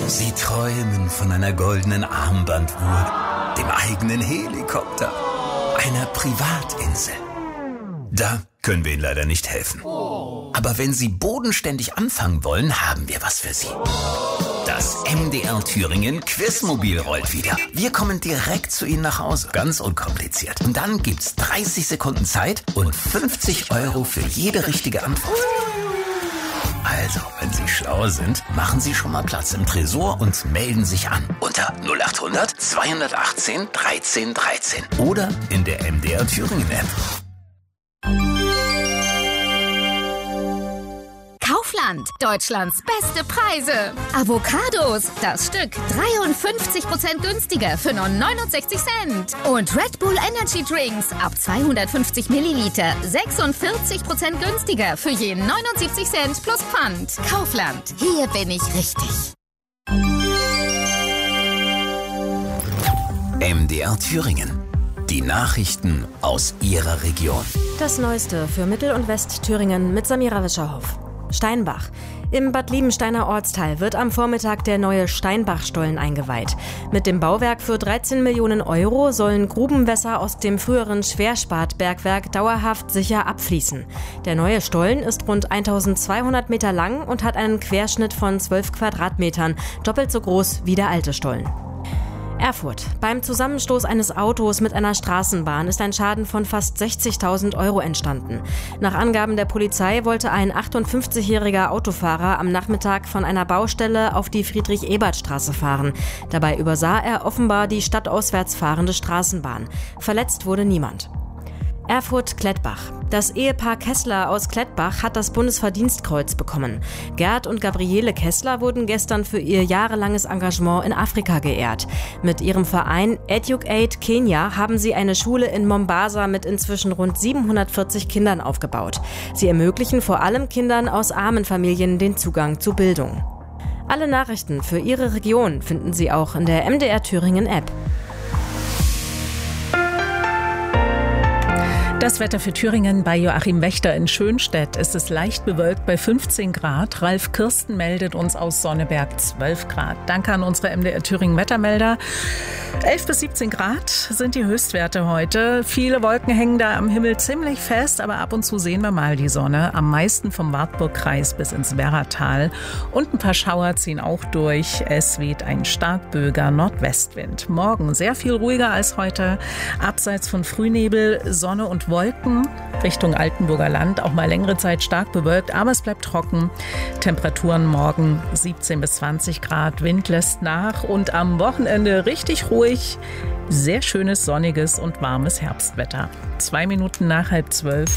Sie träumen von einer goldenen Armbanduhr, dem eigenen Helikopter, einer Privatinsel. Da können wir Ihnen leider nicht helfen. Aber wenn Sie bodenständig anfangen wollen, haben wir was für Sie. Das MDR Thüringen Quizmobil rollt wieder. Wir kommen direkt zu Ihnen nach Hause. Ganz unkompliziert. Und dann gibt's 30 Sekunden Zeit und 50 € für jede richtige Antwort. Also, wenn Sie schlau sind, machen Sie schon mal Platz im Tresor und melden sich an. Unter 0800 218 13 13. Oder in der MDR Thüringen App. Kaufland, Deutschlands beste Preise. Avocados, das Stück 53% günstiger für nur 69 Cent. Und Red Bull Energy Drinks ab 250 Milliliter 46% günstiger für je 79 Cent plus Pfand. Kaufland, hier bin ich richtig. MDR Thüringen. Die Nachrichten aus Ihrer Region. Das Neueste für Mittel- und Westthüringen mit Samira Wischerhoff. Steinbach. Im Bad Liebensteiner Ortsteil wird am Vormittag der neue Steinbach-Stollen eingeweiht. Mit dem Bauwerk für 13 Millionen € sollen Grubenwässer aus dem früheren Schwerspat-Bergwerk dauerhaft sicher abfließen. Der neue Stollen ist rund 1200 Meter lang und hat einen Querschnitt von 12 Quadratmetern, doppelt so groß wie der alte Stollen. Erfurt. Beim Zusammenstoß eines Autos mit einer Straßenbahn ist ein Schaden von fast 60.000 € entstanden. Nach Angaben der Polizei wollte ein 58-jähriger Autofahrer am Nachmittag von einer Baustelle auf die Friedrich-Ebert-Straße fahren. Dabei übersah er offenbar die stadtauswärts fahrende Straßenbahn. Verletzt wurde niemand. Erfurt-Klettbach. Das Ehepaar Kessler aus Klettbach hat das Bundesverdienstkreuz bekommen. Gerd und Gabriele Kessler wurden gestern für ihr jahrelanges Engagement in Afrika geehrt. Mit ihrem Verein Educate Kenya haben sie eine Schule in Mombasa mit inzwischen rund 740 Kindern aufgebaut. Sie ermöglichen vor allem Kindern aus armen Familien den Zugang zu Bildung. Alle Nachrichten für Ihre Region finden Sie auch in der MDR Thüringen App. Das Wetter für Thüringen bei Joachim Wächter in Schönstedt. Ist es leicht bewölkt bei 15 Grad. Ralf Kirsten meldet uns aus Sonneberg 12 Grad. Danke an unsere MDR Thüringen Wettermelder. 11 bis 17 Grad sind die Höchstwerte heute. Viele Wolken hängen da am Himmel ziemlich fest, aber ab und zu sehen wir mal die Sonne. Am meisten vom Wartburgkreis bis ins Werratal. Und ein paar Schauer ziehen auch durch. Es weht ein stark böiger Nordwestwind. Morgen sehr viel ruhiger als heute. Abseits von Frühnebel, Sonne und Wolken, Richtung Altenburger Land, auch mal längere Zeit stark bewölkt, aber es bleibt trocken. Temperaturen morgen 17 bis 20 Grad, Wind lässt nach und am Wochenende richtig ruhig. Sehr schönes, sonniges und warmes Herbstwetter. 2 Minuten nach 11:30.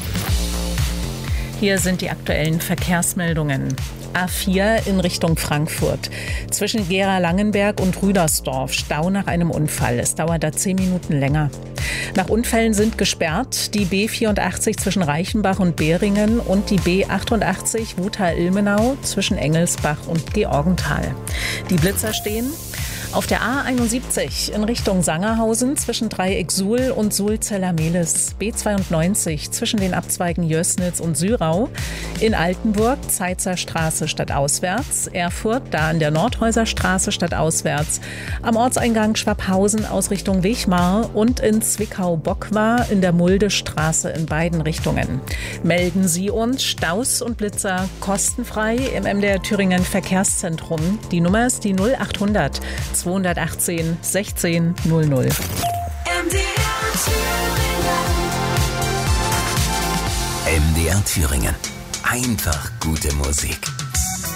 Hier sind die aktuellen Verkehrsmeldungen. A4 in Richtung Frankfurt. Zwischen Gera-Langenberg und Rüdersdorf. Stau nach einem Unfall. Es dauert da 10 Minuten länger. Nach Unfällen sind gesperrt die B84 zwischen Reichenbach und Beringen und die B88 Wutha-Ilmenau zwischen Engelsbach und Georgenthal. Die Blitzer stehen auf der A71 in Richtung Sangerhausen zwischen Dreieck-Suhl und Suhl-Zellermehlis. B92 zwischen den Abzweigen Jößnitz und Syrau. In Altenburg Zeitzer Straße stadtauswärts. Erfurt da an der Nordhäuser Straße stadtauswärts. Am Ortseingang Schwabhausen aus Richtung Wechmar und in Zwickau-Bockwar in der Muldestraße in beiden Richtungen. Melden Sie uns Staus und Blitzer kostenfrei im MDR Thüringen Verkehrszentrum. Die Nummer ist die 0800 218 16 00. MDR Thüringen. Einfach gute Musik.